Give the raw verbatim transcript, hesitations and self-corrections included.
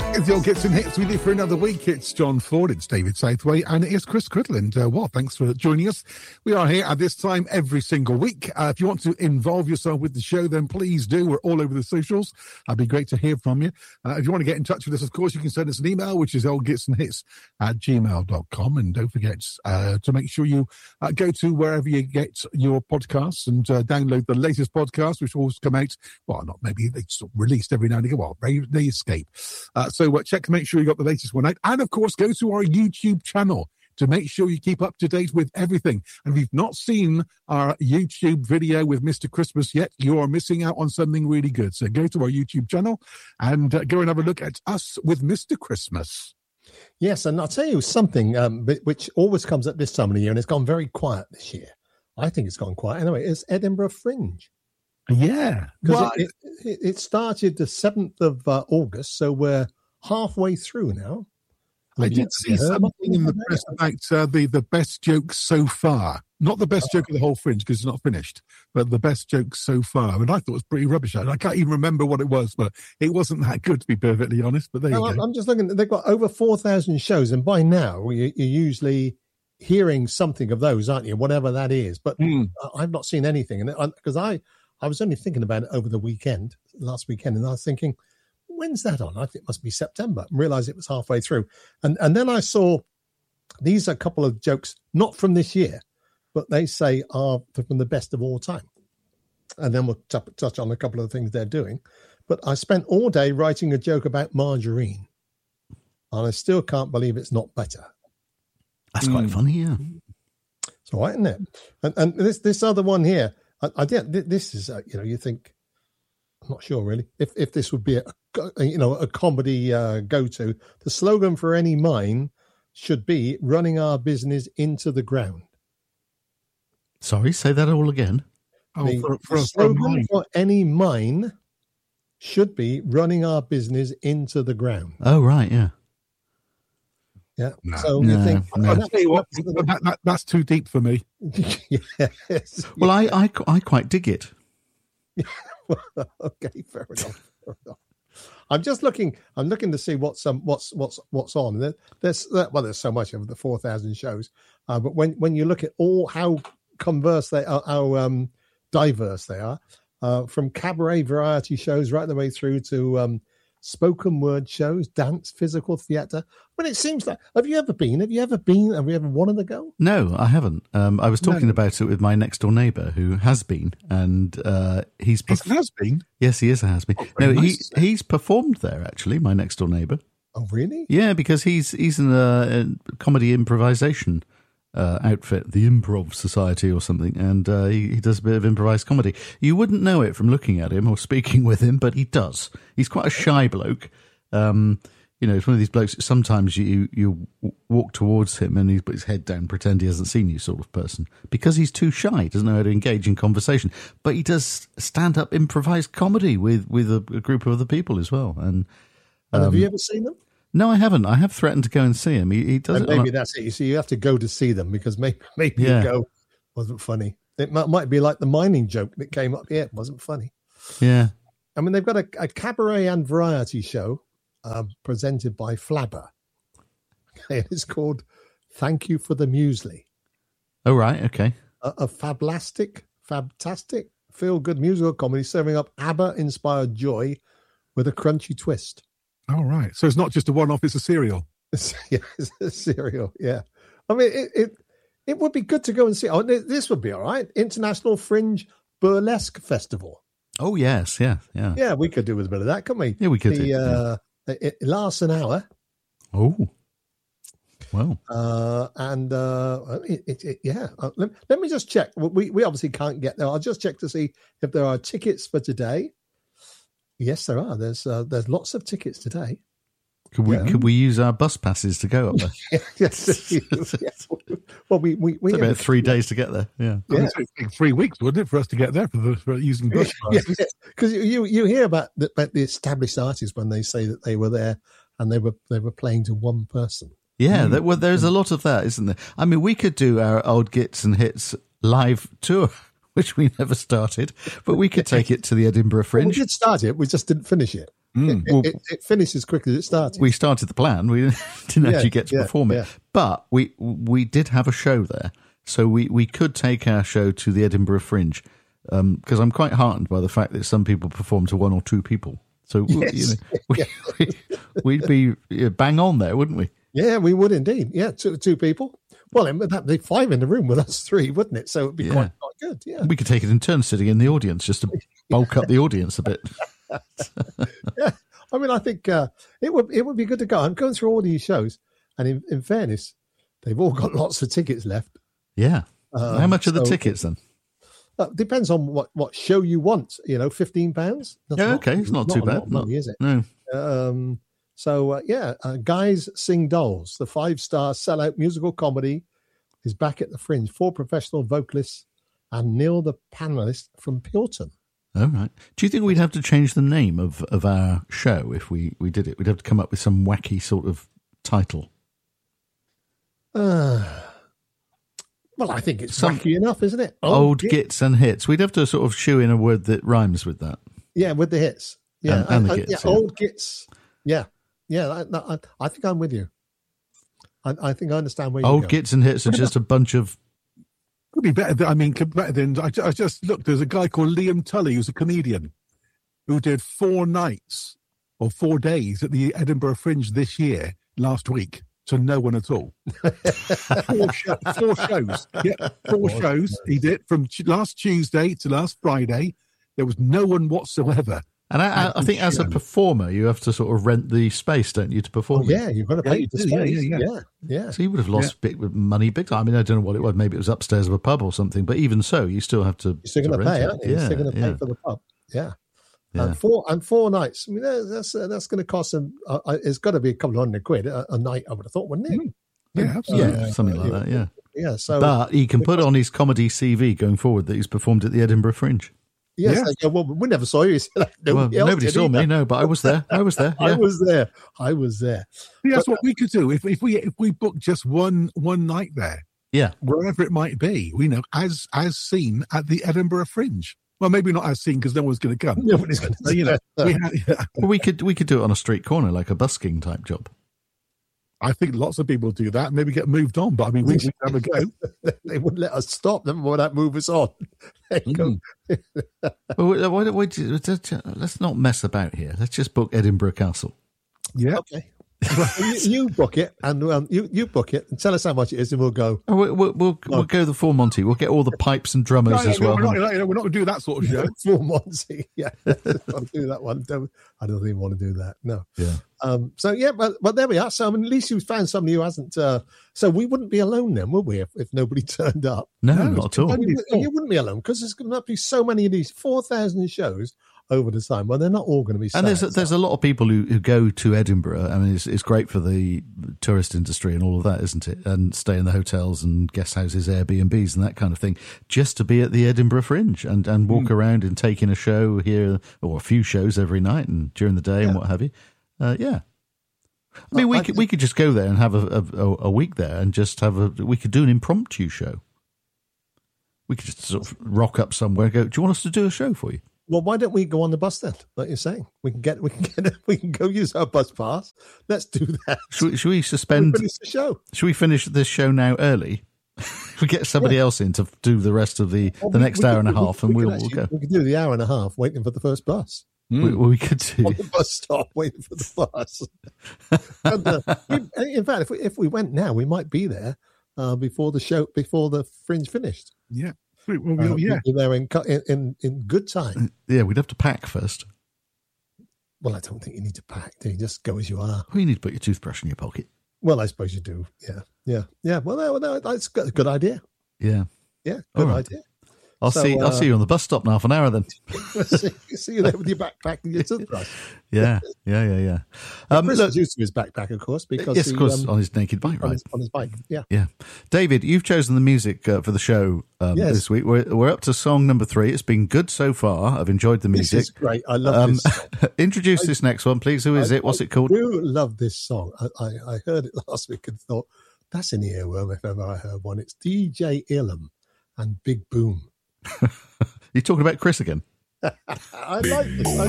It's the Old Gits and Hits with you for another week. It's John Ford, it's David Southway, and it is Chris Cridland. Uh, well, thanks for joining us. We are here at this time every single week. Uh, if you want to involve yourself with the show, then please do. We're all over the socials. It'd be great to hear from you. Uh, if you want to get in touch with us, of course, you can send us an email, which is oldgitsandhits at gmail dot com. And don't forget uh, to make sure you uh, go to wherever you get your podcasts and uh, download the latest podcast, which always come out, well, not maybe they sort of released every now and again. Well, they, they escape. Uh, so uh, check to make sure you got the latest one out. And, of course, go to our YouTube channel to make sure you keep up to date with everything. And if you've not seen our YouTube video with Mister Christmas yet, you are missing out on something really good. So go to our YouTube channel and uh, go and have a look at us with Mister Christmas. Yes, and I'll tell you something um, which always comes at this time of the year, and it's gone very quiet this year. I think it's gone quiet. Anyway, it's Edinburgh Fringe. Yeah. Because it, it, it started the seventh of uh, August, so we're halfway through now. I did see something in the press about uh, the, the best jokes so far. Not the best joke of the whole Fringe, because it's not finished, but the best jokes so far. I mean, I thought it was pretty rubbish. I can't even remember what it was, but it wasn't that good, to be perfectly honest. But there no, you go. I'm just looking. They've got over four thousand shows, and by now you, you're usually hearing something of those, aren't you? Whatever that is. But mm. I've not seen anything. And because I, I was only thinking about it over the weekend, last weekend, and I was thinking, when's that on? I think it must be September. And realised it was halfway through. And and then I saw these are a couple of jokes, not from this year, but they say are from the best of all time. And then we'll t- touch on a couple of the things they're doing. But I spent all day writing a joke about margarine. And I still can't believe it's not better. That's quite mm. funny, yeah. It's all right, isn't it? And, and this this other one here, I, I did, this is, uh, you know, you think, I'm not sure really, if if this would be a, a you know, a comedy uh, go-to. The slogan for any mine should be running our business into the ground. Sorry, say that all again. Oh, the, for, for, the slogan for, for any mine should be running our business into the ground. Oh, right, yeah. Yeah. No, so no, you think no. oh, that's, that, that, that, that's too deep for me. Yes. Well, I, I, I quite dig it. Okay, fair enough. Fair enough. I'm just looking. I'm looking to see what's um, what's what's what's on. There, there's well, there's so much of the four thousand shows, uh, but when when you look at all how converse they are, how um, diverse they are, uh, from cabaret variety shows right the way through to um, spoken word shows, dance, physical theatre. But it seems like, have you ever been? Have you ever been? Have you ever wanted to go? No, I haven't. Um, I was talking No. about it with my next door neighbour who has been, and uh, he's It has been. Yes, he is a has been. Oh, no, very he nice. he's performed there actually. My next door neighbour. Oh, really? Yeah, because he's he's in a, a comedy improvisation uh, outfit, the Improv Society or something, and uh, he, he does a bit of improvised comedy. You wouldn't know it from looking at him or speaking with him, but he does. He's quite a shy bloke. Um, you know, it's one of these blokes. Sometimes you you walk towards him and he's put his head down, pretend he hasn't seen you, sort of person, because he's too shy. He doesn't know how to engage in conversation. But he does stand-up improvised comedy with with a, a group of other people as well. And, And um, have you ever seen them? no, I haven't. I have threatened to go and see him. He, he does And it. on maybe a- that's it. You see, you have to go to see them because maybe maybe Yeah. you go wasn't funny. It might, might be like the mining joke that came up here. It wasn't funny. yeah. I mean, they've got a, a cabaret and variety show uh, presented by Flabber. Okay, it's called "Thank You for the Muesli." Oh, right. Okay. A, a fablastic, fabtastic, feel-good musical comedy serving up ABBA-inspired joy with a crunchy twist. All right. So it's not just a one-off, it's a serial. Yeah, it's a serial. Yeah, I mean, it, it it would be good to go and see. Oh, this would be all right. International Fringe Burlesque Festival. Oh, yes. Yeah. Yeah. Yeah, we could do with a bit of that, couldn't we? Yeah, we could The, do, uh, it, it lasts an hour, Oh. Well. uh, and uh, it, it, it, yeah. Uh, let, let me just check. We we obviously can't get there. I'll just check to see if there are tickets for today. Yes, there are. There's uh, there's lots of tickets today. Could we Yeah. could we use our bus passes to go up there? Yes. Yes. Well, we we we It's about three days to get there. Yeah. I mean, Yeah. it'd take three weeks, wouldn't it, for us to get there for, the, for using bus passes? Because you you hear about the, about the established artists when they say that they were there and they were they were playing to one person. Yeah, there, well, there's a lot of that, isn't there? I mean, we could do our old Gits and Hits live tour, which we never started, but we could take it to the Edinburgh Well, we Fringe. did start it, we just didn't finish it. Mm. It, it, it finished as quick as it started. We started the plan. We didn't yeah, actually get to yeah, perform it. Yeah. But we we did have a show there. So we, we could take our show to the Edinburgh Fringe. Because um, I'm quite heartened by the fact that some people perform to one or two people. So yes. you know, we, we, we'd be bang on there, wouldn't we? Yeah, we would indeed. Yeah, two, two people. Well, that'd be five in the room with us three, wouldn't it? So it'd be yeah. quite, quite good. Yeah, we could take it in turn sitting in the audience just to bulk up the audience a bit. yeah, I mean, I think uh, it would it would be good to go. I'm going through all these shows, and in, in fairness, they've all got lots of tickets left. Yeah. Um, How much are the so, tickets then? Uh, depends on what, what show you want. You know, fifteen pounds. Yeah, not, okay, it's not, not too bad. Not money, is it? No. Um, so uh, yeah, uh, Guys Sing Dolls, the five-star sellout musical comedy, is back at the Fringe. Four professional vocalists and Neil, the panelist from Pilton. All right. Do you think we'd have to change the name of, of our show if we, we did it? We'd have to come up with some wacky sort of title. Uh, well, I think it's some, wacky enough, isn't it? Old, old gits. gits and hits. We'd have to sort of shoe in a word that rhymes with that. Yeah, with the hits. Yeah, and, and the I, gits. Yeah, yeah, old gits. Yeah, yeah. I, I, I think I'm with you. I, I think I understand where you're Old going. gits and hits are just a bunch of. Could be better. Than, I mean, better than I, I just looked. There's a guy called Liam Tully, who's a comedian, who did four nights or four days at the Edinburgh Fringe this year, last week, to no one at all. four, show, four shows. Yeah, four shows he did from last Tuesday to last Friday. There was no one whatsoever. And I, I think as a performer, you have to sort of rent the space, don't you, to perform? Oh, yeah, you've got to pay the space. Yeah, yeah, yeah. yeah, yeah. So you would have lost yeah. big money big time. I mean, I don't know what it was. Maybe it was upstairs of a pub or something. But even so, you still have to. You're still going to pay, aren't you? Yeah, You're still going to yeah. pay for the pub. Yeah. yeah. And four and four nights. I mean, that's uh, that's going to cost them. Uh, it's got to be a couple of hundred quid a, a night. I would have thought, wouldn't it? Mm. Yeah, absolutely. yeah, something like that. Yeah. Yeah. So, but he can put on his comedy C V going forward that he's performed at the Edinburgh Fringe. Yes, yeah. Go, well, we never saw you. Nobody, well, nobody saw me, no, but I was there. I was there. Yeah. I was there. I was there. Yeah, that's but, what we could do if if we if we book just one one night there. Yeah, wherever it might be, we know as as seen at the Edinburgh Fringe. Well, maybe not as seen because no one's going to come. Nobody's going to. You know, we, have, yeah. well, we could we could do it on a street corner like a busking type job. I think lots of people do that and maybe get moved on, but I mean, we should have a go. They wouldn't let us stop them or that move us on. Mm. well, why, why, why, let's not mess about here. Let's just book Edinburgh Castle. Yeah. Okay. you, you book it and um, you, you book it and tell us how much it is and we'll go. Oh, we'll, we'll, we'll, we'll go the full Monty. We'll get all the pipes and drummers no, no, as well. No, we're not, no, we're not going to do that sort of show. Full Monty. Yeah. I'll do that one. Don't, I don't even want to do that. No. Yeah. Um, so, yeah, but, but there we are. So, I mean, at least you found somebody who hasn't. Uh, so, we wouldn't be alone then, would we, if, if nobody turned up? No, no not at all. You, you wouldn't be alone because there's going to be so many of these four thousand shows over the time. Well, they're not all going to be sad, and there's a, there's so. a lot of people who, who go to Edinburgh. I mean, it's, it's great for the tourist industry and all of that, isn't it? And stay in the hotels and guest houses, Airbnbs and that kind of thing, just to be at the Edinburgh Fringe and, and walk mm. around and take in a show here or a few shows every night and during the day yeah. and what have you. Uh, yeah. I mean, we I could we could just go there and have a, a, a week there and just have a, we could do an impromptu show. We could just sort of rock up somewhere and go, do you want us to do a show for you? Well, why don't we go on the bus then? Like you're saying, we can get, we can get, we can go use our bus pass. Let's do that. Should we, should we suspend? Should we finish the show? Should we finish this show now early? We get somebody yeah. else in to do the rest of the, well, the next we, hour we, and a half, we, and we we'll, actually, we'll go. We could do the hour and a half waiting for the first bus. Mm. We, we could do on the bus stop waiting for the bus. and, uh, we, in fact, if we if we went now, we might be there uh, before the show, before the Fringe finished. Yeah. Well, well, uh, yeah, we'd be there in, in in good time. Yeah, we'd have to pack first. Well, I don't think you need to pack. Do you just go as you are? Well, you need to put your toothbrush in your pocket. Well, I suppose you do. Yeah, yeah, yeah. Well, no, no, that's a good idea. Yeah, yeah, good right. idea. I'll so, see. Uh, I'll see you on the bus stop in half an hour then. see, see you there with your backpack and your toothbrush. yeah, yeah, yeah, yeah. Um, Chris look, used to his backpack, of course, because yes, he, of course, um, on his naked bike, on right? His, on his bike, yeah, yeah. David, you've chosen the music uh, for the show um, yes. this week. We're we're up to song number three. It's been good so far. I've enjoyed the music. This is great. I love um, this song. Introduce I, this next one, please. Who is I, it? What's I it called? I do love this song. I, I, I heard it last week and thought that's an earworm if ever I heard one. It's D J Ilham and Big Boom. You talking about Chris again? I like this. I